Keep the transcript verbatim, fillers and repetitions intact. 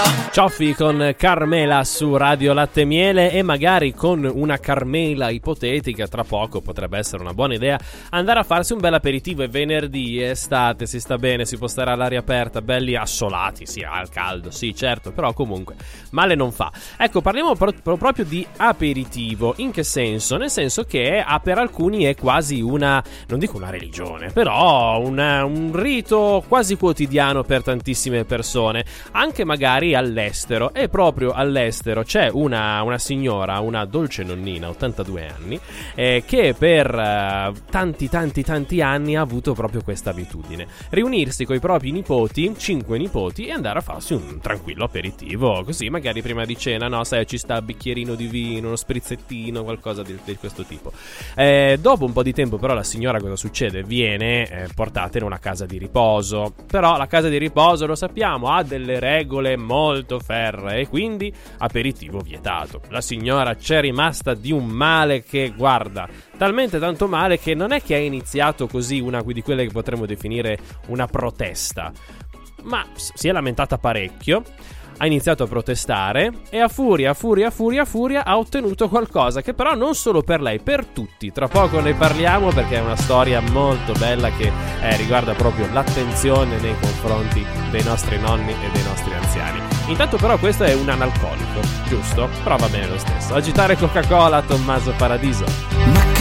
Cioffi con Carmela su Radio Latte e Miele, e magari con una Carmela ipotetica tra poco potrebbe essere una buona idea andare a farsi un bel aperitivo. È venerdì, è estate, si sta bene, si può stare all'aria aperta, belli assolati, sì, al caldo, sì certo, però comunque male non fa. Ecco, parliamo pro- pro- proprio di aperitivo. In che senso? Nel senso che ah, per alcuni è quasi una, non dico una religione, però una, un rito quasi quotidiano per tantissime persone, anche magari all'estero. E proprio all'estero c'è una, una signora, una dolce nonnina, ottantadue anni, eh, che per eh, tanti tanti tanti anni ha avuto proprio questa abitudine: riunirsi con i propri nipoti, cinque nipoti, e andare a farsi un tranquillo aperitivo, così magari prima di cena, no, sai, ci sta un bicchierino di vino, uno sprizzettino, qualcosa di, di questo tipo. Eh, dopo un po' di tempo però la signora cosa succede? Viene eh, portata in una casa di riposo, però la casa di riposo, lo sappiamo, ha delle regole molto ferree e quindi aperitivo vietato. La signora c'è rimasta di un male che, guarda, talmente tanto male che non è che ha iniziato così una di quelle che potremmo definire una protesta, ma si è lamentata parecchio, ha iniziato a protestare e a furia, a furia, a furia, a furia ha ottenuto qualcosa che però non solo per lei, per tutti. Tra poco ne parliamo perché è una storia molto bella che eh, riguarda proprio l'attenzione nei confronti dei nostri nonni e dei nostri anziani. Intanto però questo è un analcolico, giusto? Però va bene lo stesso. Agitare Coca-Cola, Tommaso Paradiso.